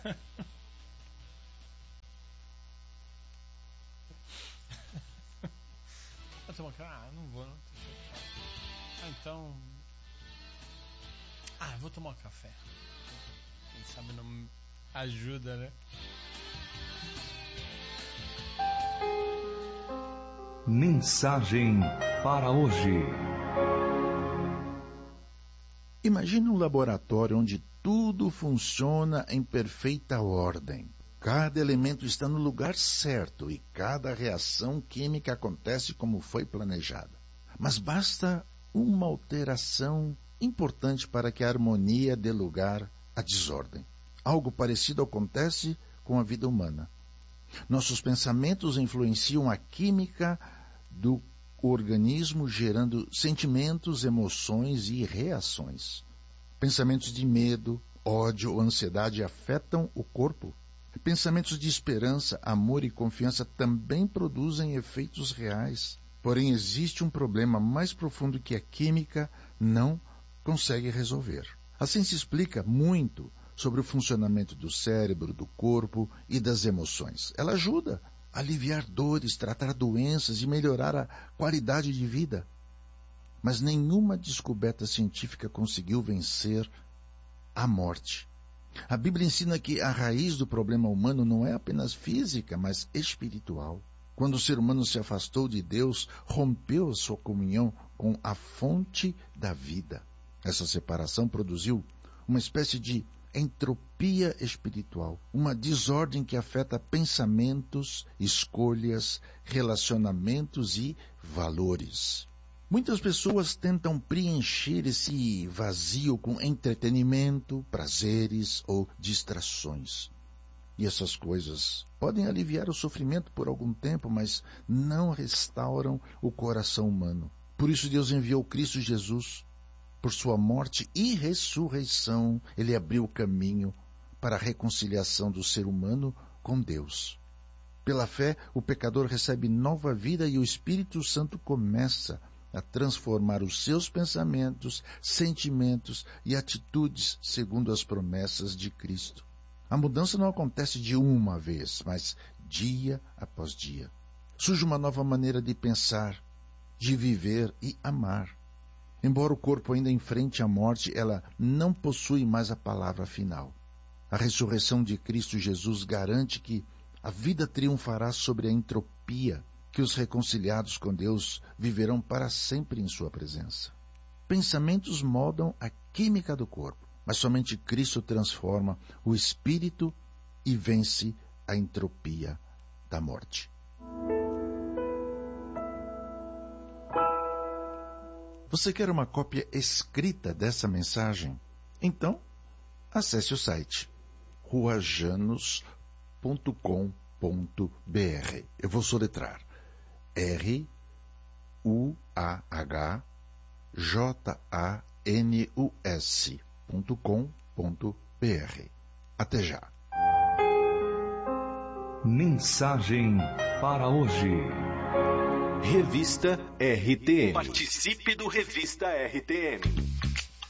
Vai tomar café? Ah, não vou, não. Então. Eu vou tomar um café. Quem sabe não ajuda, né? Mensagem para hoje. Imagine um laboratório onde tudo funciona em perfeita ordem. Cada elemento está no lugar certo e cada reação química acontece como foi planejada. Mas basta uma alteração importante para que a harmonia dê lugar à desordem. Algo parecido acontece com a vida humana. Nossos pensamentos influenciam a química do organismo, gerando sentimentos, emoções e reações. Pensamentos de medo, ódio ou ansiedade afetam o corpo. Pensamentos de esperança, amor e confiança também produzem efeitos reais. Porém, existe um problema mais profundo que a química não consegue resolver. Assim se explica muito sobre o funcionamento do cérebro, do corpo e das emoções. Ela ajuda a aliviar dores, tratar doenças e melhorar a qualidade de vida. Mas nenhuma descoberta científica conseguiu vencer a morte. A Bíblia ensina que a raiz do problema humano não é apenas física, mas espiritual. Quando o ser humano se afastou de Deus, rompeu a sua comunhão com a fonte da vida. Essa separação produziu uma espécie de entropia espiritual, uma desordem que afeta pensamentos, escolhas, relacionamentos e valores. Muitas pessoas tentam preencher esse vazio com entretenimento, prazeres ou distrações. E essas coisas podem aliviar o sofrimento por algum tempo, mas não restauram o coração humano. Por isso Deus enviou Cristo Jesus. Por sua morte e ressurreição, ele abriu o caminho para a reconciliação do ser humano com Deus. Pela fé, o pecador recebe nova vida e o Espírito Santo começa a transformar os seus pensamentos, sentimentos e atitudes segundo as promessas de Cristo. A mudança não acontece de uma vez, mas dia após dia. Surge uma nova maneira de pensar, de viver e amar. Embora o corpo ainda enfrente a morte, ela não possui mais a palavra final. A ressurreição de Cristo Jesus garante que a vida triunfará sobre a entropia, que os reconciliados com Deus viverão para sempre em sua presença. Pensamentos moldam a química do corpo, mas somente Cristo transforma o espírito e vence a entropia da morte. Você quer uma cópia escrita dessa mensagem? Então, acesse o site ruajanus.com.br. Eu vou soletrar ruajanus.com.br. Até já. Mensagem para hoje. Revista RTM. Participe do Revista RTM.